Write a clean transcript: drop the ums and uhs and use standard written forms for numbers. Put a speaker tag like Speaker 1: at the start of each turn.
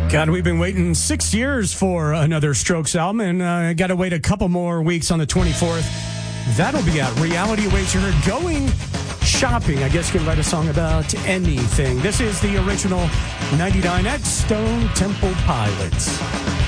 Speaker 1: God, we've been waiting 6 years for another Strokes album, and got to wait a couple more weeks on the 24th. That'll be out. Reality awaits. You're going shopping. I guess you can write a song about anything. This is the original 99 at Stone Temple Pilots.